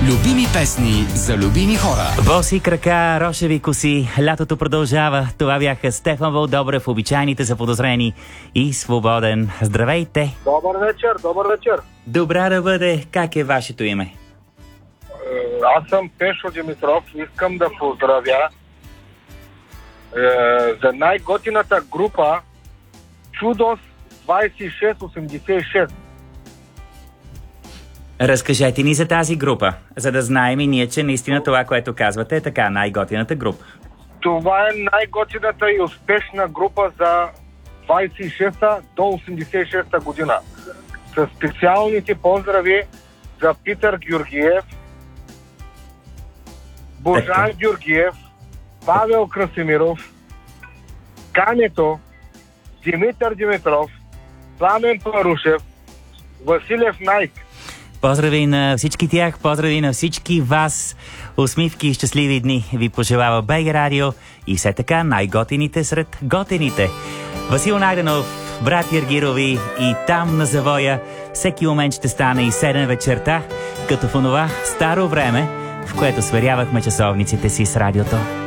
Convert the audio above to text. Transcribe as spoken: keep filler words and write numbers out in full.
Любими песни за любими хора. Боси крака, рошеви коси, лятото продължава. Това бяха Стефан Вълдобрев, обичайните заподозрени и Свободен. Здравейте! Добър вечер, добър вечер. Добра да бъде. Как е вашето име? Аз съм Пешо Димитров. Искам да поздравя е, за най-готината група Чудос двайсет и шест осемдесет и шест. Разкажете ни за тази група, за да знаем и ние, че наистина това, което казвате, е така най-готината група. Това е най-готината и успешна група за двайсет и шеста до осемдесет и шеста година. С специалните поздрави за Питър Георгиев, Божан така. Георгиев, Павел Красимиров, Кането, Димитър Димитров, Пламен Парушев, Василев Найк. Поздрави на всички тях, поздрави на всички вас. Усмивки и щастливи дни ви пожелава БГ Радио и все така най-готините сред готините. Васил Найденов, брат Ергирови и там на завоя всеки момент ще стане и седем вечерта, като в онова старо време, в което сверявахме часовниците си с радиото.